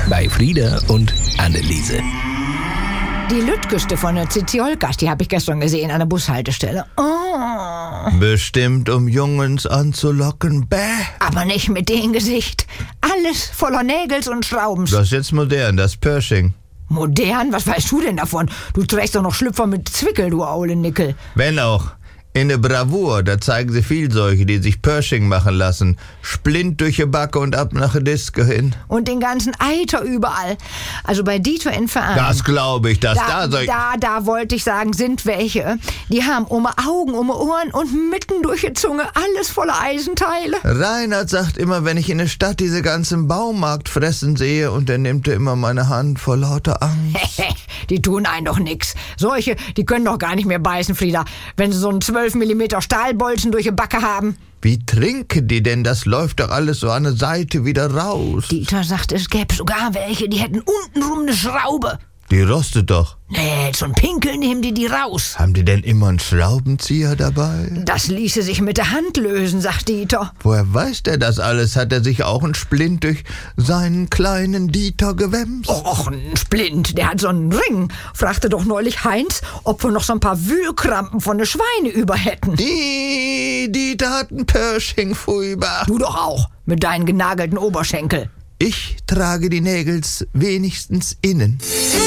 bei Frieda und Anneliese. Die Lütgeste von der Ziziolkas, die habe ich gestern gesehen an der Bushaltestelle. Oh. Bestimmt, um Jungens anzulocken. Bäh. Aber nicht mit dem Gesicht. Alles voller Nägels und Schraubens. Das ist jetzt modern, das Pershing. Modern? Was weißt du denn davon? Du trägst doch noch Schlüpfer mit Zwickel, du aule Nickel. Wenn auch. In der Bravour, da zeigen sie viel solche, die sich Pershing machen lassen. Splint durch die Backe und ab nach der Disco hin. Und den ganzen Eiter überall. Also bei Dieter in Verein. Das glaube ich, dass da solche... Da wollte ich sagen, sind welche. Die haben um Augen, um Ohren und mitten durch die Zunge alles voller Eisenteile. Reinhard sagt immer, wenn ich in der Stadt diese ganzen Baumarktfressen sehe, und er nimmt immer meine Hand vor lauter Angst. Die tun einen doch nix. Solche, die können doch gar nicht mehr beißen, Frieda, wenn sie so einen 12 mm Stahlbolzen durch die Backe haben. Wie trinken die denn? Das läuft doch alles so an der Seite wieder raus. Dieter sagt, es gäbe sogar welche, die hätten untenrum eine Schraube. Die rostet doch. Nee, zum Pinkeln nehmen die raus. Haben die denn immer einen Schraubenzieher dabei? Das ließe sich mit der Hand lösen, sagt Dieter. Woher weiß der das alles? Hat er sich auch einen Splint durch seinen kleinen Dieter gewämst? Och, ein Splint, der hat so einen Ring. Fragte doch neulich Heinz, ob wir noch so ein paar Wühlkrampen von den Schweine über hätten. Die Dieter hat einen Pershing furchtbar. Du doch auch, mit deinen genagelten Oberschenkel. Ich trage die Nägels wenigstens innen.